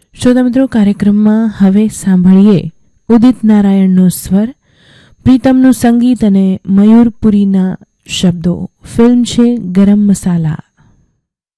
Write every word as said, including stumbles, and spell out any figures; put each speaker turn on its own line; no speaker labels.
શ્રોતા મિત્રો, કાર્યક્રમમાં હવે સાંભળીએ ઉદિત નારાયણનો સ્વર, પ્રીતમનું સંગીત અને મયુરપુરીના શબ્દો. ફિલ્મ છે ગરમ મસાલા.